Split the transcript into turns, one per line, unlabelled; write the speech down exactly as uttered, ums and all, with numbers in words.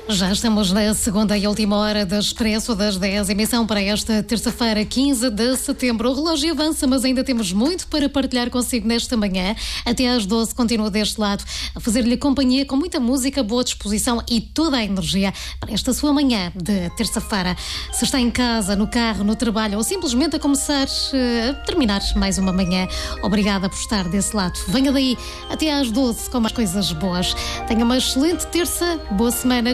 Já estamos na segunda e última hora do Expresso das dez, emissão para esta terça-feira, quinze de setembro. O relógio avança, mas ainda temos muito para partilhar consigo nesta manhã. Até às doze continuo deste lado a fazer-lhe companhia com muita música, boa disposição e toda a energia para esta sua manhã de terça-feira. Se está em casa, no carro, no trabalho ou simplesmente a começar a terminar mais uma manhã, obrigada por estar desse lado. Venha daí até às doze com mais coisas boas. Tenha uma excelente terça, boa semana.